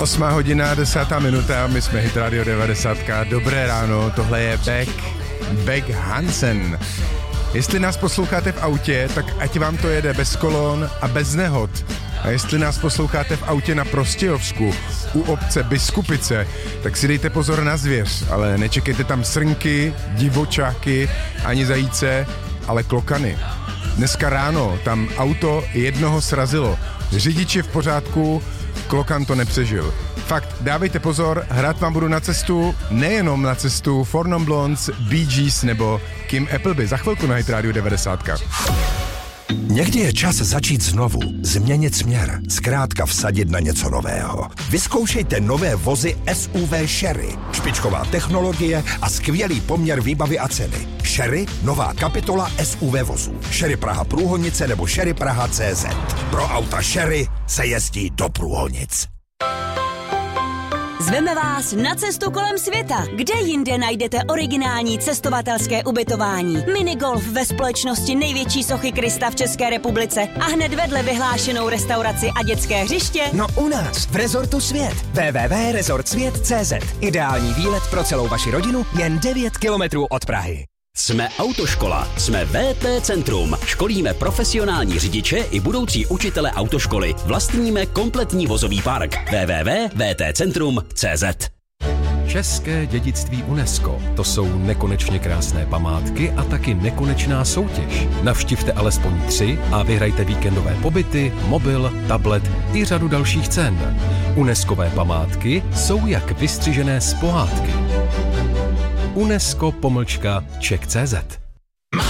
8:10, my jsme Hit Radio 90. Dobré ráno, tohle je Beck Hansen. Jestli nás posloucháte v autě, tak ať vám to jede bez kolon a bez nehod. A jestli nás posloucháte v autě na Prostějovsku, u obce Biskupice, tak si dejte pozor na zvěř, ale nečekejte tam srnky, divočáky, ani zajíce, ale klokany. Dneska ráno tam auto jednoho srazilo. Řidič je v pořádku, klokan to nepřežil. Fakt, dávejte pozor, hrát vám budu na cestu, nejenom na cestu Four Non Blondes, Bee Gees nebo Kim Appleby. Za chvilku na Hit Radio 90. Někdy je čas začít znovu, změnit směr, zkrátka vsadit na něco nového. Vyzkoušejte nové vozy SUV Chery. Špičková technologie a skvělý poměr výbavy a ceny. Chery, nová kapitola SUV vozů. Chery Praha Průhonice nebo Chery Praha CZ. Pro auta Chery se jezdí do průhonic. Zveme vás na cestu kolem světa. Kde jinde najdete originální cestovatelské ubytování? Minigolf ve společnosti největší sochy Krista v České republice a hned vedle vyhlášenou restauraci a dětské hřiště? No u nás, v Rezortu Svět. www.resortsvět.cz. Ideální výlet pro celou vaši rodinu jen 9 kilometrů od Prahy. Jsme autoškola, jsme VT Centrum. Školíme profesionální řidiče i budoucí učitele autoškoly. Vlastníme kompletní vozový park. www.vtcentrum.cz. České dědictví UNESCO. To jsou nekonečně krásné památky a taky nekonečná soutěž. Navštivte alespoň 3 a vyhrajte víkendové pobyty, mobil, tablet i řadu dalších cen. UNESCové památky jsou jak vystřižené z pohádky. UNESCO-Czech.cz